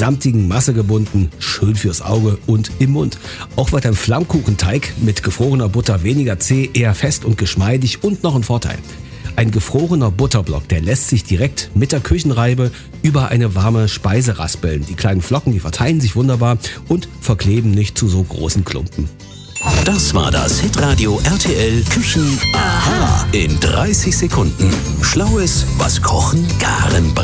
samtigen Masse gebunden, schön fürs Auge und im Mund. Auch wird ein Flammkuchenteig mit gefrorener Butter weniger zäh, eher fest und geschmeidig und noch ein Vorteil. Ein gefrorener Butterblock, der lässt sich direkt mit der Küchenreibe über eine warme Speise raspeln. Die kleinen Flocken, die verteilen sich wunderbar und verkleben nicht zu so großen Klumpen. Das war das Hitradio RTL Küchen Aha in 30 Sekunden. Schlaues, was Kochen, Garen